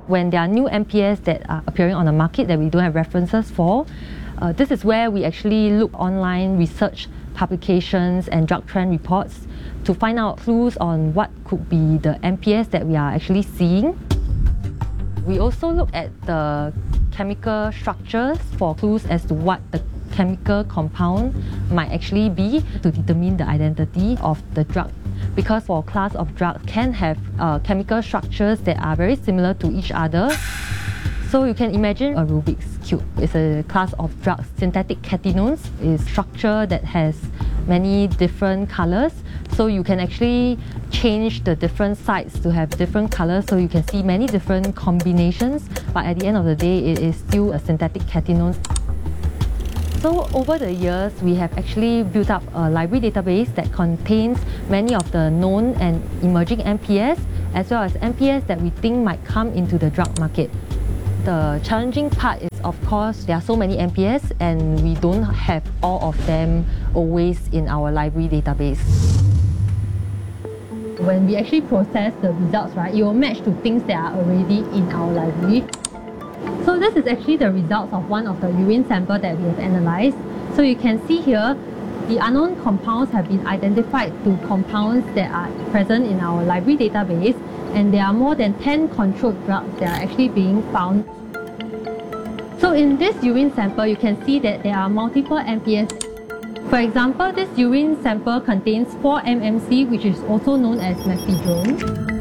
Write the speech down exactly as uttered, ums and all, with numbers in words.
When there are new M P S that are appearing on the market that we don't have references for, uh, this is where we actually look online, research publications and drug trend reports to find out clues on what could be the M P S that we are actually seeing. We also look at the chemical structures for clues as to what the chemical compound might actually be to determine the identity of the drug. Because for a class of drugs can have uh, chemical structures that are very similar to each other. So you can imagine a Rubik's Cube. It's a class of drugs. Synthetic catenones is a structure that has many different colors. So you can actually change the different sides to have different colors, so you can see many different combinations. But at the end of the day, it is still a synthetic catenone. So over the years, we have actually built up a library database that contains many of the known and emerging M P S, as well as M P S that we think might come into the drug market. The challenging part is, of course, there are so many M P S and we don't have all of them always in our library database. When we actually process the results, right, it will match to things that are already in our library. So this is actually the results of one of the urine samples that we have analysed. So you can see here, the unknown compounds have been identified to compounds that are present in our library database, and there are more than ten controlled drugs that are actually being found. So in this urine sample, you can see that there are multiple M P S. For example, this urine sample contains four M M C, which is also known as methadone.